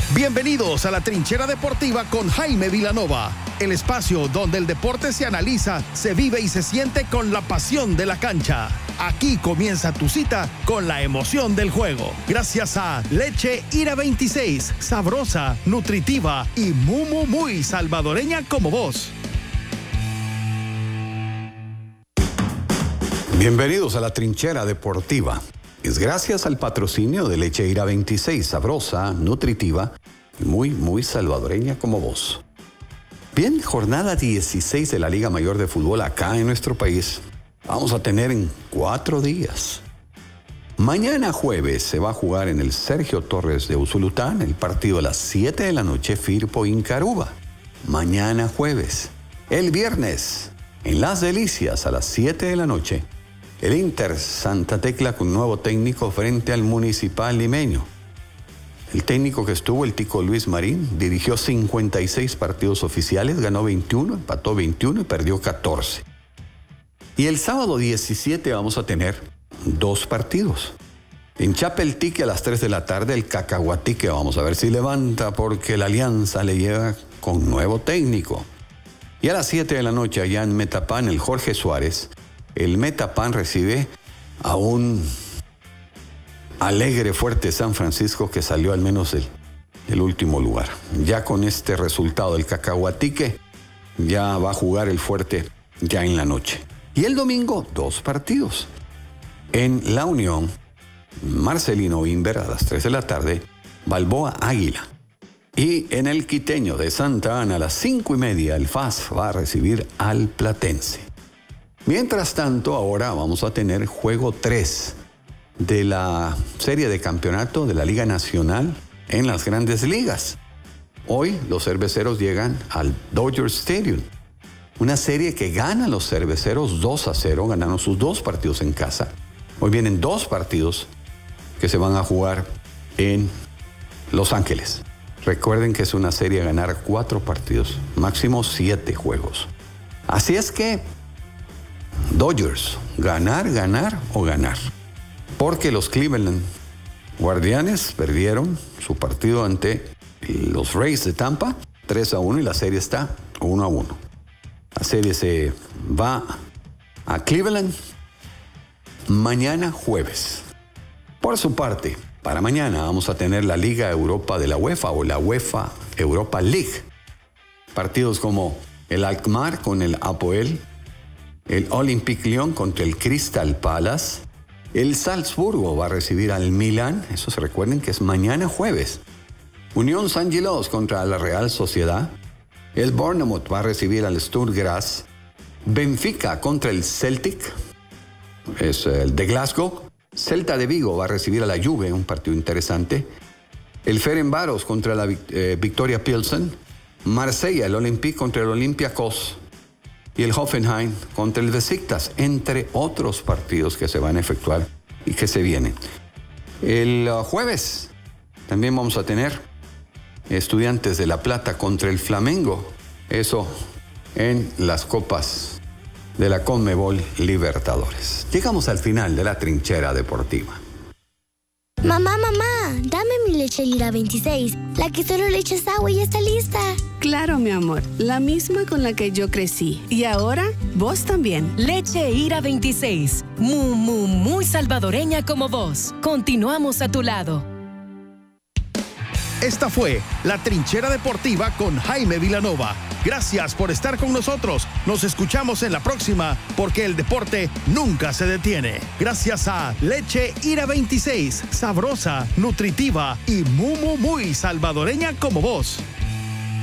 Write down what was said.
Bienvenidos a la Trinchera Deportiva con Jaime Vilanova, el espacio donde el deporte se analiza, se vive y se siente con la pasión de la cancha. Aquí comienza tu cita con la emoción del juego. Gracias a Leche Ira 26, sabrosa, nutritiva y muy salvadoreña como vos. Bienvenidos a la Trinchera Deportiva. Es gracias al patrocinio de Leche Ira 26, sabrosa, nutritiva y muy salvadoreña como vos. Bien, jornada 16 de la Liga Mayor de Fútbol acá en nuestro país. Vamos a tener en 4 días. Mañana jueves se va a jugar en el Sergio Torres de Usulután el partido a las 7 de la noche, Firpo-Incaruba. Mañana jueves. El viernes, en Las Delicias a las 7 de la noche, el Inter Santa Tecla con nuevo técnico frente al Municipal Limeño. El técnico que estuvo, el Tico Luis Marín, dirigió 56 partidos oficiales, ganó 21, empató 21 y perdió 14. Y el sábado 17 vamos a tener 2 partidos. En Chapeltique a las 3 de la tarde, el Cacahuatique, vamos a ver si levanta porque la Alianza le llega con nuevo técnico. Y a las 7 de la noche allá en Metapán, el Jorge Suárez, el Metapán recibe a un alegre, fuerte San Francisco que salió al menos del último lugar. Ya con este resultado del Cacahuatique, ya va a jugar el fuerte ya en la noche. Y el domingo, 2 partidos. En La Unión, Marcelino Inver a las 3 de la tarde, Balboa Águila. Y en el Quiteño de Santa Ana a las 5:30, el FAS va a recibir al Platense. Mientras tanto, ahora vamos a tener juego 3 de la serie de campeonato de la Liga Nacional en las Grandes Ligas. Hoy los cerveceros llegan al Dodger Stadium. Una serie que ganan los cerveceros 2-0, ganaron sus 2 partidos en casa. Hoy vienen 2 partidos que se van a jugar en Los Ángeles. Recuerden que es una serie a ganar 4 partidos, máximo 7 juegos. Así es que Dodgers, ganar o ganar. Porque los Cleveland Guardianes perdieron su partido ante los Rays de Tampa 3-1 y la serie está 1-1. La serie se va a Cleveland mañana jueves. Por su parte, para mañana vamos a tener la Liga Europa de la UEFA o la UEFA Europa League. Partidos como el Alkmaar con el Apoel, el Olympique Lyon contra el Crystal Palace, el Salzburgo va a recibir al Milan, eso se recuerden que es mañana jueves. Unión San Gilos contra la Real Sociedad, el Bournemouth va a recibir al Sturm Graz, Benfica contra el Celtic, es el de Glasgow, Celta de Vigo va a recibir a la Juve, un partido interesante, el Ferencváros contra la Victoria Pilsen, Marsella, el Olympique contra el Olympiacos, y el Hoffenheim contra el Besiktas, entre otros partidos que se van a efectuar y que se vienen. El jueves también vamos a tener Estudiantes de La Plata contra el Flamengo, eso en las copas de la Conmebol Libertadores. Llegamos al final de la Trinchera Deportiva. Mamá, dame mi leche Ira 26, la que solo le echas agua y ya está lista. Claro, mi amor, la misma con la que yo crecí. Y ahora, vos también. Leche Ira 26, muy salvadoreña como vos. Continuamos a tu lado. Esta fue la Trinchera Deportiva con Jaime Vilanova. Gracias por estar con nosotros. Nos escuchamos en la próxima porque el deporte nunca se detiene. Gracias a Leche Ira 26, sabrosa, nutritiva y muy salvadoreña como vos.